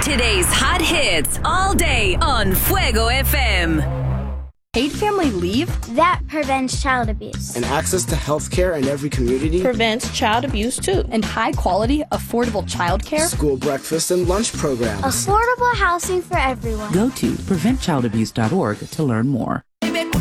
Today's hot hits all day on Fuego FM. Paid family leave? That prevents child abuse. And access to health care in every community prevents child abuse too. And high-quality, affordable child care? School breakfast and lunch programs. Affordable housing for everyone. Go to preventchildabuse.org to learn more.